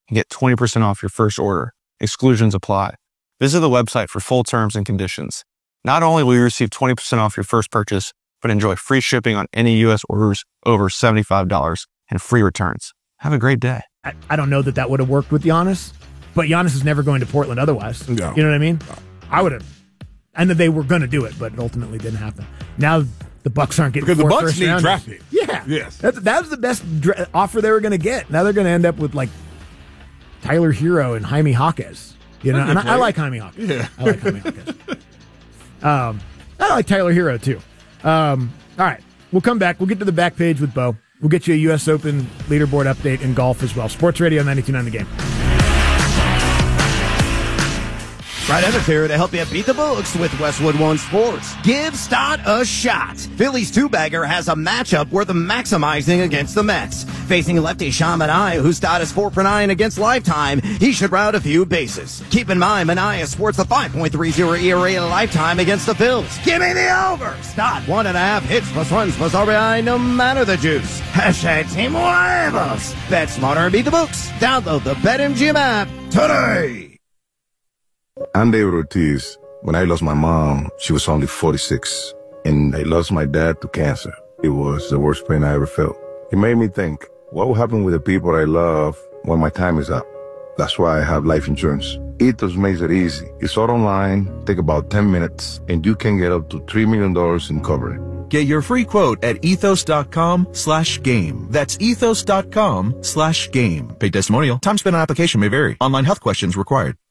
and get 20% off your first order. Exclusions apply. Visit the website for full terms and conditions. Not only will you receive 20% off your first purchase, but enjoy free shipping on any U.S. orders over $75 and free returns. Have a great day. I don't know that would have worked with Giannis, but Giannis is never going to Portland otherwise. No. You know what I mean? I would have. And that they were going to do it, but it ultimately didn't happen. Now the Bucks aren't getting because the Bucks first need rounders. draft picks. Yeah. Yes. That was the best offer they were going to get. Now they're going to end up with like Tyler Hero and Jaime Jaquez. You know, and I like Jaime Jaquez. Yeah. I like Jaime Jaquez. I like Tyler Hero too. All right. We'll come back. We'll get to the back page with Bo. We'll get you a U.S. Open leaderboard update in golf as well. Sports Radio 92.9 The Game. Brad Evans here to help you beat the books with Westwood One Sports. Give Stott a shot. Phillies two-bagger has a matchup worth maximizing against the Mets. Facing lefty Sean Manaea, whose Stott is 4 for 9 against Lifetime, he should route a few bases. Keep in mind, Manaea sports a 5.30 ERA Lifetime against the Phils. Give me the over. Stott 1.5 hits plus runs plus RBI, no matter the juice. Hashtag Team Huevos. Bet smarter and beat the books. Download the BetMGM app today. I'm David Ortiz. When I lost my mom, she was only 46. And I lost my dad to cancer. It was the worst pain I ever felt. It made me think, what will happen with the people I love when my time is up? That's why I have life insurance. Ethos makes it easy. It's all online, take about 10 minutes, and you can get up to $3 million in coverage. Get your free quote at ethos.com/game. That's ethos.com/game. Paid testimonial. Time spent on application may vary. Online health questions required.